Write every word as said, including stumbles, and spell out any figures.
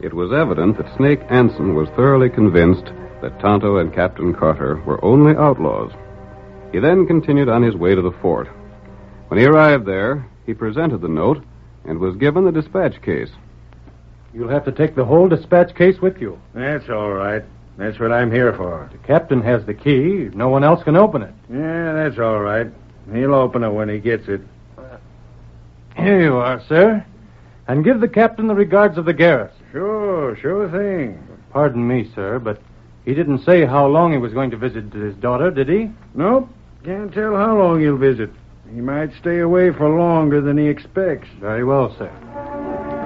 It was evident that Snake Anson was thoroughly convinced that Tonto and Captain Carter were only outlaws. He then continued on his way to the fort. When he arrived there, he presented the note and was given the dispatch case. You'll have to take the whole dispatch case with you. That's all right. That's what I'm here for. The captain has the key. No one else can open it. Yeah, that's all right. He'll open it when he gets it. Here you are, sir. And give the captain the regards of the garrison. Sure, sure thing. Pardon me, sir, but he didn't say how long he was going to visit his daughter, did he? Nope. Can't tell how long he'll visit. He might stay away for longer than he expects. Very well, sir.